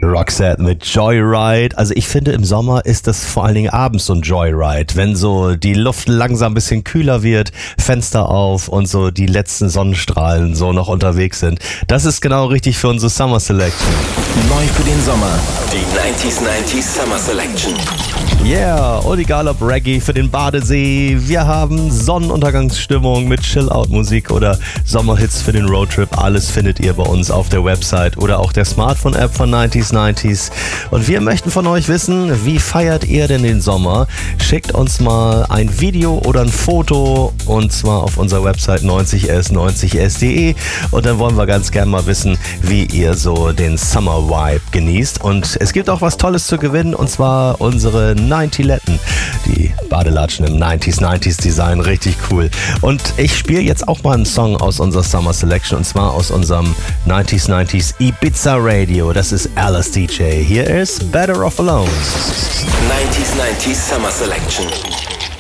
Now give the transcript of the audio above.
Roxette mit Joyride. Also ich finde, im Sommer ist das vor allen Dingen abends so ein Joyride, wenn so die Luft langsam ein bisschen kühler wird, Fenster auf und so die letzten Sonnenstrahlen so noch unterwegs sind. Das ist genau richtig für unsere Summer Selection. Neu für den Sommer, die 90s Summer Selection. Yeah, und egal ob Reggae für den Badesee, wir haben Sonnenuntergangsstimmung mit Chill-Out-Musik oder Sommerhits für den Roadtrip. Alles findet ihr bei uns auf der Website oder auch der Smartphone-App von 90s. Und wir möchten von euch wissen, wie feiert ihr denn den Sommer? Schickt uns mal ein Video oder ein Foto und zwar auf unserer Website 90s90s.de und dann wollen wir ganz gern mal wissen, wie ihr so den Summer-Vibe genießt. Und es gibt auch was Tolles zu gewinnen und zwar unsere 90letten. Die Badelatschen im 90s Design, richtig cool. Und ich spiele jetzt auch mal einen Song aus unserer Summer Selection und zwar aus unserem 90s Ibiza Radio. Das ist Alice DJ. Hier ist Better Off Alone. 90s Summer Selection.